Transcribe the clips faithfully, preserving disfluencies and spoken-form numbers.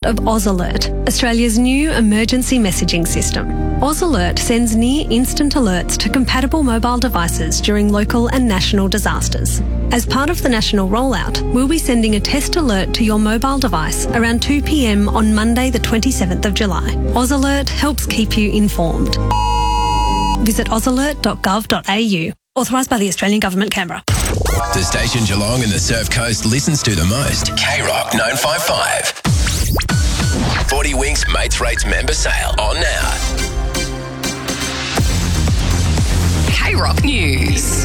of Oz Alert, Australia's new emergency messaging system. Oz Alert sends near-instant alerts to compatible mobile devices during local and national disasters. As part of the national rollout, we'll be sending a test alert to your mobile device around two p m on Monday the twenty-seventh of July. Oz Alert helps keep you informed. Visit oz alert dot gov dot a u. Authorised by the Australian Government, Canberra. The station Geelong and the Surf Coast listens to the most. K-Rock nine five five. forty Winks Mates Rates member sale on now. K-Rock News.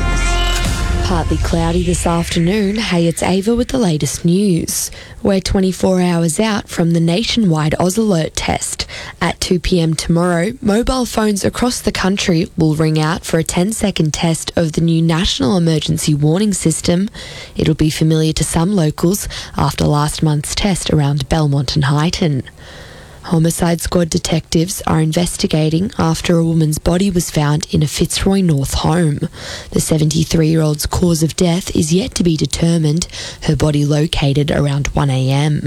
Partly cloudy this afternoon. Hey, it's Ava with the latest news. We're twenty-four hours out from the nationwide Oz Alert test. At two p m tomorrow, mobile phones across the country will ring out for a ten second test of the new National Emergency Warning System. It'll be familiar to some locals after last month's test around Belmont and Highton. Homicide Squad detectives are investigating after a woman's body was found in a Fitzroy North home. The seventy-three-year-old's cause of death is yet to be determined, her body located around one a m.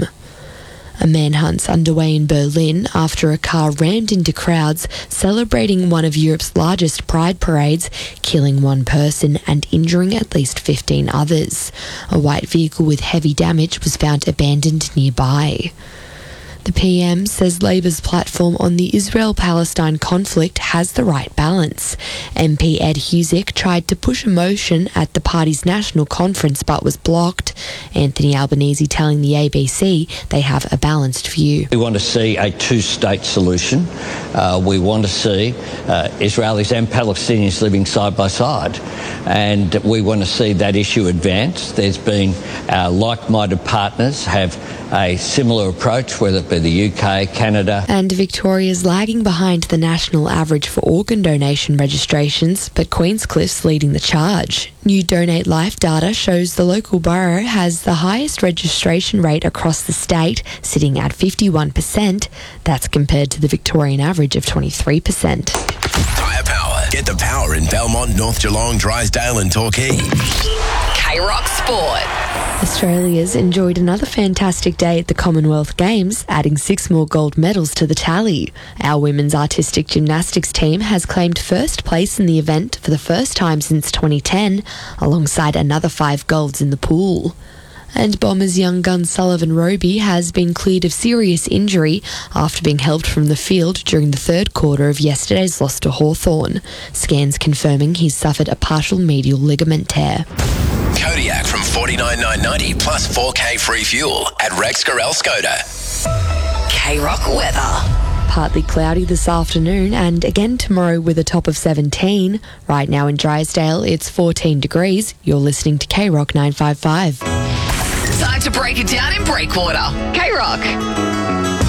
A manhunt's underway in Berlin after a car rammed into crowds celebrating one of Europe's largest pride parades, killing one person and injuring at least fifteen others. A white vehicle with heavy damage was found abandoned nearby. The P M says Labor's platform on the Israel-Palestine conflict has the right balance. M P Ed Husick tried to push a motion at the party's national conference but was blocked. Anthony Albanese telling the A B C they have a balanced view. We want to see a two-state solution. Uh, we want to see uh, Israelis and Palestinians living side by side. And we want to see that issue advance. There's been uh, like-minded partners have a similar approach, whether it be the U K, Canada. And Victoria's lagging behind the national average for organ donation registrations, but Queenscliff's leading the charge. New Donate Life data shows the local borough has the highest registration rate across the state, sitting at fifty-one percent. That's compared to the Victorian average of twenty-three percent. Tyre Power. Get the power in Belmont, North Geelong, Drysdale and Torquay. K-Rock Sport. Australia's enjoyed another fantastic day at the Commonwealth Games, adding six more gold medals to the tally. Our women's artistic gymnastics team has claimed first place in the event for the first time since twenty ten, alongside another five golds in the pool. And Bombers young gun Sullivan Roby has been cleared of serious injury after being helped from the field during the third quarter of yesterday's loss to Hawthorn. Scans confirming he's suffered a partial medial ligament tear. Kodiak from forty-nine thousand nine hundred ninety plus four K free fuel at Rex Gorel Skoda. K-Rock weather. Partly cloudy this afternoon and again tomorrow with a top of seventeen. Right now in Drysdale it's fourteen degrees. You're listening to K-Rock nine five five. Time to break it down in Breakwater. K-Rock.